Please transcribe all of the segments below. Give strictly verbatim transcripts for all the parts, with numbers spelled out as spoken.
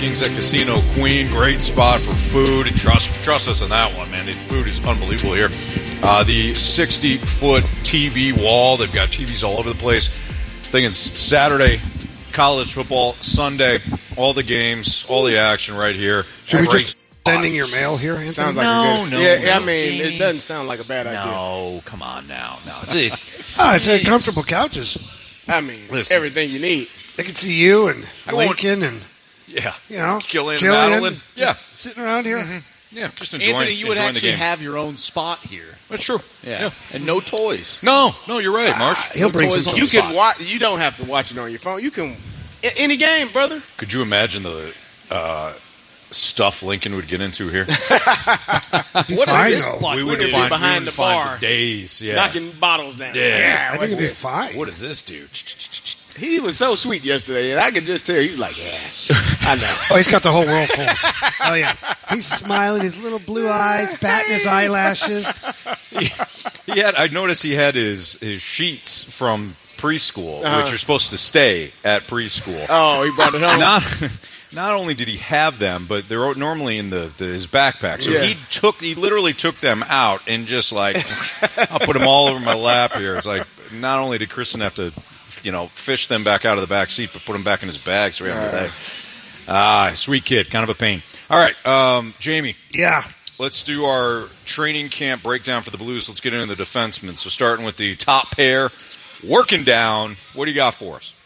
Kings at Casino Queen, great spot for food. And trust trust us on that one, man. The food is unbelievable here. Uh, the sixty-foot T V wall. They've got T Vs all over the place. Thinking Saturday, college football, Sunday, all the games, all the action right here. Should we just sending your mail here, Anthony? Sounds like no, a good, no, yeah, no, I mean, Jamie. it doesn't sound like a bad idea. No, come on now. No, it's, Oh, it's uh, comfortable couches. I mean, Listen. everything you need. They can see you and I won't- Lincoln and, yeah, you know, Killian, Killian Madeline. just Yeah, sitting around here. mm-hmm. yeah, just enjoying, Anthony, you would enjoying the actually game. have your own spot here. That's true. Yeah. And no toys. No, no, you're right, Marsh. He'll bring toys some on You the can spot. watch. You don't have to watch it on your phone. You can a- any game, brother. Could you imagine the uh, stuff Lincoln would get into here? Be What is fine, this though. block? we We'd would be find behind we would the find bar. for days. Yeah, Knocking bottles down. Yeah. I think what's it'll be this? fine. what does this do? He was so sweet yesterday, and I could just tell he was like, "Yeah, I know." Oh, he's got the whole world full. Oh, yeah. He's smiling, his little blue eyes, batting his eyelashes. He had. I noticed he had his his sheets from preschool, Uh-huh. which are supposed to stay at preschool. Oh, he brought it home. Not not only did he have them, but they're normally in the, the his backpack. So Yeah. he took he literally took them out and just like I'll put them all over my lap here. It's like not only did Kristen have to you know fish them back out of the back seat, but put them back in his bag so he had them today. Ah, sweet kid, kind of a pain. All right, um, Jamie. Yeah. Let's do our training camp breakdown for the Blues. Let's get into the defensemen. So starting with the top pair, working down. What do you got for us?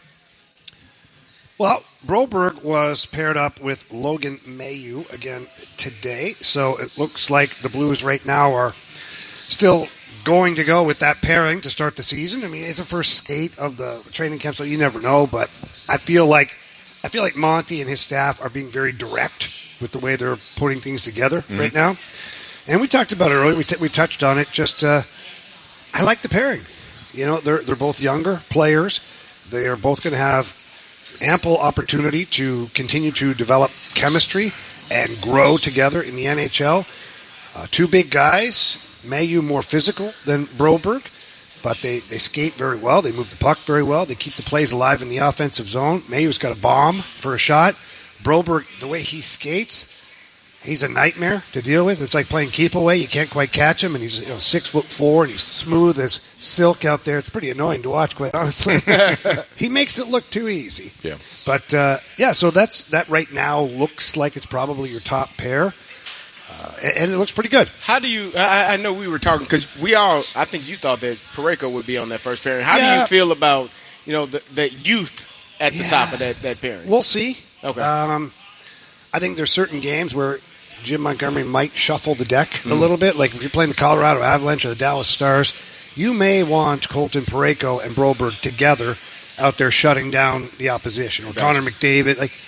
Well, Broberg was paired up with Logan Mailloux again today, so it looks like the Blues right now are still going to go with that pairing to start the season. I mean, it's the first skate of the training camp, so you never know, but I feel like I feel like Monty and his staff are being very direct with the way they're putting things together Mm-hmm. right now. And we talked about it earlier. We, t- we touched on it. Just uh, I like the pairing. You know, they're they're both younger players. They are both going to have ample opportunity to continue to develop chemistry and grow together in the N H L. Uh, two big guys. Mailloux more physical than Broberg, but they, they skate very well. They move the puck very well. They keep the plays alive in the offensive zone. Mailloux's got a bomb for a shot. Broberg, the way he skates, he's a nightmare to deal with. It's like playing keep away. You can't quite catch him, and he's you know, six foot four, and he's smooth as silk out there. It's pretty annoying to watch, quite honestly. He makes it look too easy. Yeah. But uh, yeah, so that's that. Right now looks like it's probably your top pair, uh, and it looks pretty good. How do you? I, I know we were talking because we all. I think you thought that Parayko would be on that first pairing. How do Yeah. you feel about you know the, the youth at the Yeah. top of that that pairing? We'll see. Okay. Um, I think there's certain games where Jim Montgomery might shuffle the deck a little bit. Like if you're playing the Colorado Avalanche or the Dallas Stars, you may want Colton Parayko and Broberg together out there shutting down the opposition. Or Connor McDavid. Like,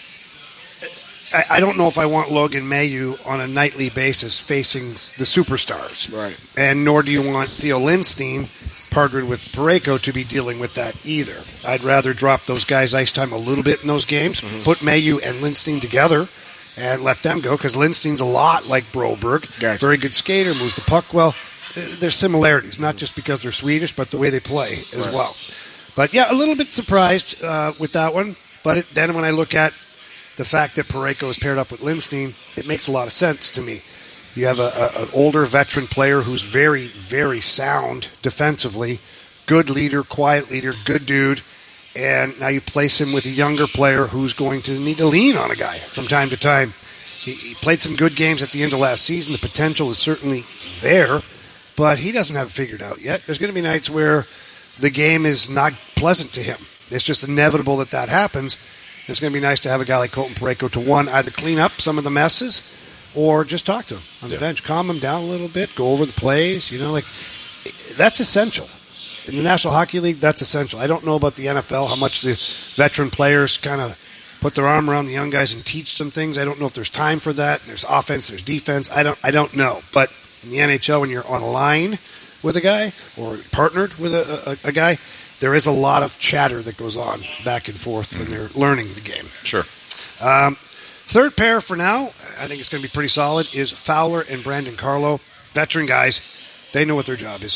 I, I don't know if I want Logan Mailloux on a nightly basis facing s- the superstars. Right. And nor do you want Theo Lindstein partnered with Parayko to be dealing with that either. I'd rather drop those guys' ice time a little bit in those games, put Mailloux and Lindstein together, and let them go, because Lindstein's a lot like Broberg. Gotcha. Very good skater, moves the puck well. Uh, There's similarities, not just because they're Swedish, but the way they play as Right. well. But yeah, a little bit surprised uh, with that one. But it, then when I look at the fact that Parayko is paired up with Lindstein, it makes a lot of sense to me. You have a, a, an older veteran player who's very, very sound defensively, good leader, quiet leader, good dude, and now you place him with a younger player who's going to need to lean on a guy from time to time. He, he played some good games at the end of last season. The potential is certainly there, but he doesn't have it figured out yet. There's going to be nights where the game is not pleasant to him. It's just inevitable that that happens. It's going to be nice to have a guy like Colton Parayko to, one, either clean up some of the messes or just talk to him on the Yeah. bench, calm him down a little bit, go over the plays. You know, like that's essential. In the National Hockey League, that's essential. I don't know about the N F L, how much the veteran players kind of put their arm around the young guys and teach them things. I don't know if there's time for that. There's offense, there's defense. I don't I don't know. But in the N H L, when you're on a line with a guy or partnered with a, a, a guy, there is a lot of chatter that goes on back and forth when they're learning the game. Sure. Um, third pair for now, I think it's going to be pretty solid, is Fowler and Brandon Carlo. Veteran guys, they know what their job is.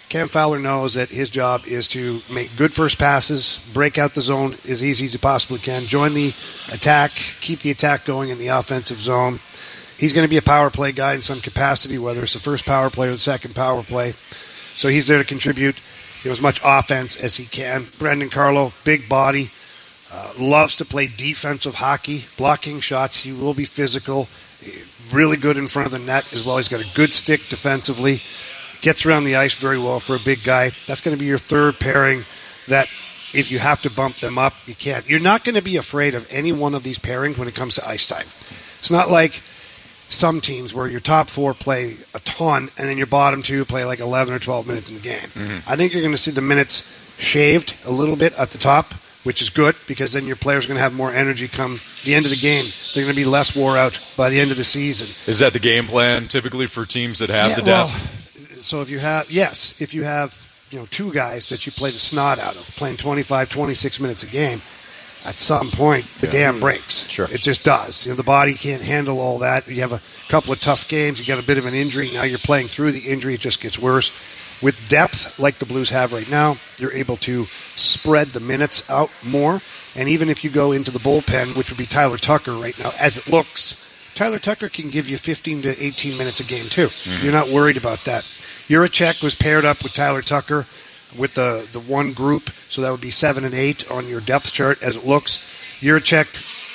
Cam Fowler knows that his job is to make good first passes, break out the zone as easy as he possibly can, join the attack, keep the attack going in the offensive zone. He's going to be a power play guy in some capacity, whether it's the first power play or the second power play. So he's there to contribute, you know, as much offense as he can. Brendan Carlo, big body, uh, loves to play defensive hockey, blocking shots. He will be physical, really good in front of the net as well. He's got a good stick defensively. Gets around the ice very well for a big guy. That's going to be your third pairing that if you have to bump them up, you can't. You're not going to be afraid of any one of these pairings when it comes to ice time. It's not like some teams where your top four play a ton and then your bottom two play like eleven or twelve minutes in the game. Mm-hmm. I think you're going to see the minutes shaved a little bit at the top, which is good because then your players are going to have more energy come the end of the game. They're going to be less wore out by the end of the season. Is that the game plan typically for teams that have yeah, the depth? Well, so if you have, yes, if you have, you know, two guys that you play the snot out of, playing twenty-five, twenty-six minutes a game, at some point the yeah. dam breaks. Sure. It just does. You know, the body can't handle all that. You have a couple of tough games. You got a bit of an injury. Now you're playing through the injury. It just gets worse. With depth, like the Blues have right now, you're able to spread the minutes out more. And even if you go into the bullpen, which would be Tyler Tucker right now, as it looks, Tyler Tucker can give you fifteen to eighteen minutes a game too. Mm-hmm. You're not worried about that. Juracek was paired up with Tyler Tucker with the, the one group, so that would be seven and eight on your depth chart as it looks. Juracek,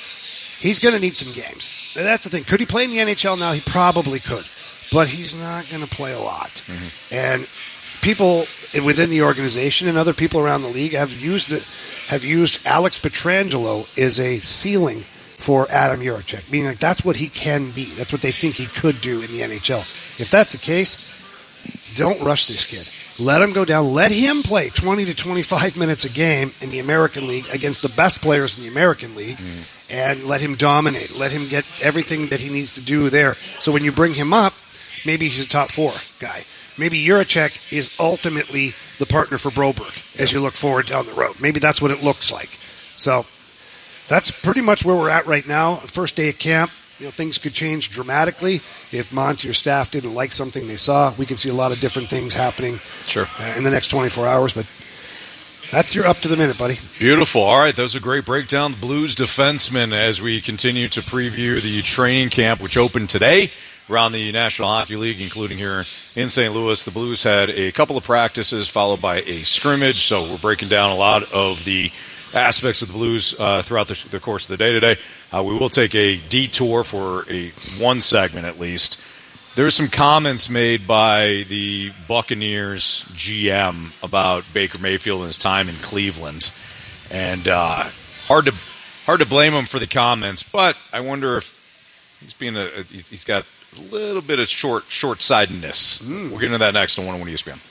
he's going to need some games. That's the thing. Could he play in the N H L now? He probably could, but he's not going to play a lot. Mm-hmm. And people within the organization and other people around the league have used it, have used Alex Pietrangelo as a ceiling for Adam Juracek, meaning like that's what he can be. That's what they think he could do in the N H L. If that's the case, don't rush this kid. Let him go down. Let him play twenty to twenty-five minutes a game in the American League against the best players in the American League, mm. and let him dominate. Let him get everything that he needs to do there. So when you bring him up, maybe he's a top four guy. Maybe Juracek is ultimately the partner for Broberg as you look forward down the road. Maybe that's what it looks like. So that's pretty much where we're at right now. First day of camp. You know, things could change dramatically if Monty or staff didn't like something they saw. We could see a lot of different things happening sure. uh, in the next twenty-four hours, but that's your up to the minute, buddy. Beautiful. All right, that was a great breakdown. The Blues defensemen as we continue to preview the training camp, which opened today around the National Hockey League, including here in Saint Louis. The Blues had a couple of practices followed by a scrimmage, so we're breaking down a lot of the aspects of the Blues uh, throughout the, the course of the day today. Uh, we will take a detour for a one segment at least. There's some comments made by the Buccaneers G M about Baker Mayfield and his time in Cleveland, and uh, hard to hard to blame him for the comments. But I wonder if he's being a, a he's got a little bit of short short-sightedness. Mm. We'll get into that next on one oh one E S P N.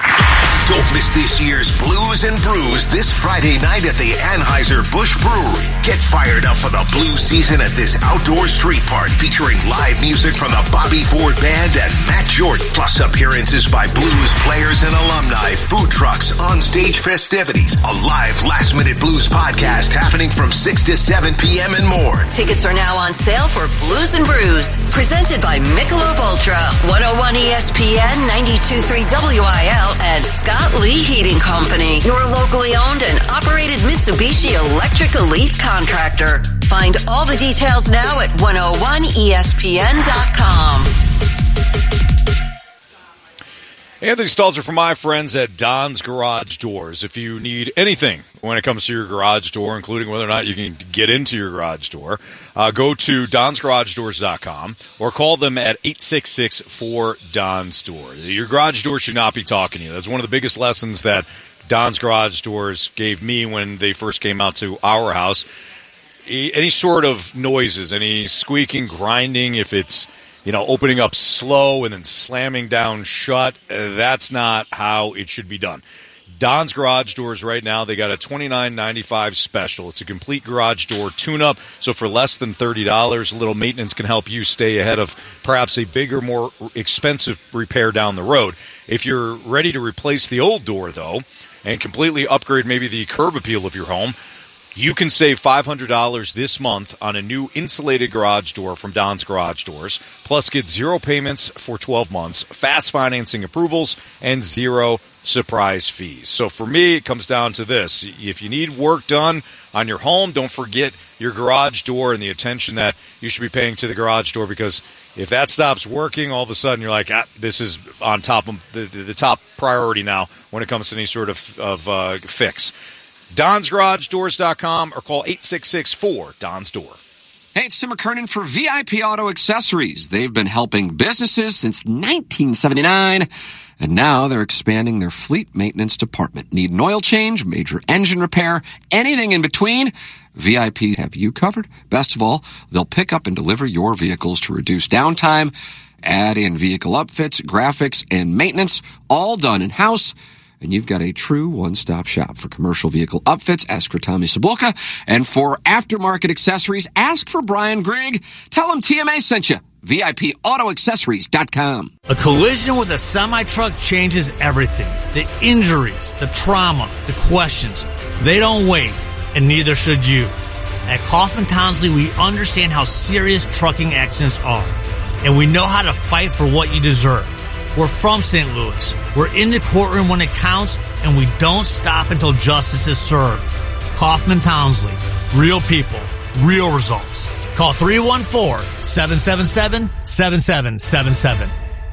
Don't miss this year's Blues and Brews this Friday night at the Anheuser-Busch Brewery. Get fired up for the Blues season at this outdoor street park featuring live music from the Bobby Ford Band and Matt Jordan, plus appearances by Blues players and alumni, food trucks, on-stage festivities, a live last-minute Blues podcast happening from six to seven p.m. and more. Tickets are now on sale for Blues and Brews, presented by Michelob Ultra, one oh one E S P N, ninety-two point three W I L, and Scott Lee Heating Company, your locally owned and operated Mitsubishi electric elite contractor. Find all the details now at one oh one E S P N dot com. Anthony Stalzer from my friends at Don's Garage Doors. If you need anything when it comes to your garage door, including whether or not you can get into your garage door, uh, go to dons garage doors dot com or call them at eight six six, four, D O N S door. Your garage door should not be talking to you. That's one of the biggest lessons that Don's Garage Doors gave me when they first came out to our house. Any sort of noises, any squeaking, grinding, if it's you know, opening up slow and then slamming down shut, uh, that's not how it should be done. Don's Garage Doors right now, they got a twenty-nine ninety-five special. It's a complete garage door tune-up, so for less than thirty dollars, a little maintenance can help you stay ahead of perhaps a bigger, more expensive repair down the road. If you're ready to replace the old door, though, and completely upgrade maybe the curb appeal of your home, You can save five hundred dollars this month on a new insulated garage door from Don's Garage Doors. Plus, get zero payments for twelve months, fast financing approvals, and zero surprise fees. So for me, it comes down to this. If you need work done on your home, don't forget your garage door and the attention that you should be paying to the garage door, because if that stops working, all of a sudden you're like, ah, this is on top of the, the, the top priority now when it comes to any sort of, of uh, fix. Dons Garage Doors dot com or call eight six six four D O N S Door. Hey, it's Tim McKernan for V I P Auto Accessories. They've been helping businesses since nineteen seventy-nine, and now they're expanding their fleet maintenance department. Need an oil change, major engine repair, anything in between? V I P have you covered. Best of all, they'll pick up and deliver your vehicles to reduce downtime, add in vehicle upfits, graphics, and maintenance, all done in-house. And you've got a true one-stop shop for commercial vehicle upfits. Ask for Tommy Cibulka. And for aftermarket accessories, ask for Brian Grigg. Tell him T M A sent you. V I P Auto Accessories dot com. A collision with a semi-truck changes everything. The injuries, the trauma, the questions. They don't wait, and neither should you. At Kaufman Townsley, we understand how serious trucking accidents are, and we know how to fight for what you deserve. We're from Saint Louis. We're in the courtroom when it counts, and we don't stop until justice is served. Kaufman Townsley. Real people. Real results. Call three one four, seven seven seven, seven seven seven seven.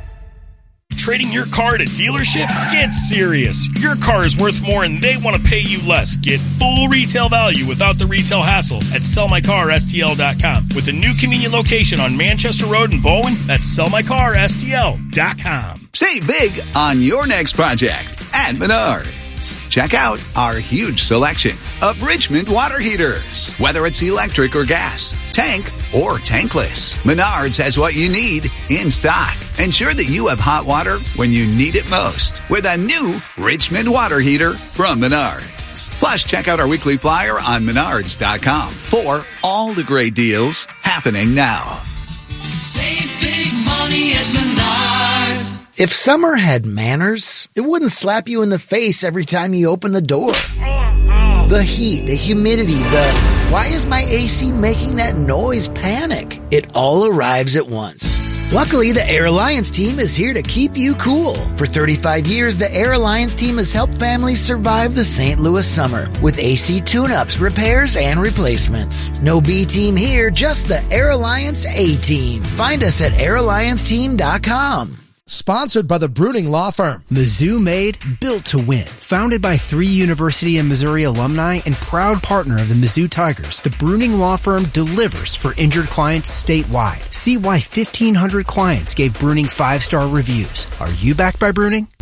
Trading your car at a dealership? Get serious. Your car is worth more and they want to pay you less. Get full retail value without the retail hassle at sell my car S T L dot com. With a new convenient location on Manchester Road in Bowen, that's sell my car S T L dot com. Save big on your next project at Menards. Check out our huge selection of Richmond water heaters. Whether it's electric or gas, tank or tankless, Menards has what you need in stock. Ensure that you have hot water when you need it most with a new Richmond water heater from Menards. Plus, check out our weekly flyer on Menards dot com for all the great deals happening now. Save big money at Menards. If summer had manners, it wouldn't slap you in the face every time you open the door. The heat, the humidity, the why is my A C making that noise panic? It all arrives at once. Luckily, the Air Alliance team is here to keep you cool. For thirty-five years, the Air Alliance team has helped families survive the Saint Louis summer with A C tune-ups, repairs, and replacements. No B team here, just the Air Alliance A team. Find us at air alliance team dot com. Sponsored by the Bruning Law Firm. Mizzou made, built to win. Founded by three University of Missouri alumni and proud partner of the Mizzou Tigers, the Bruning Law Firm delivers for injured clients statewide. See why fifteen hundred clients gave Bruning five-star reviews. Are you backed by Bruning?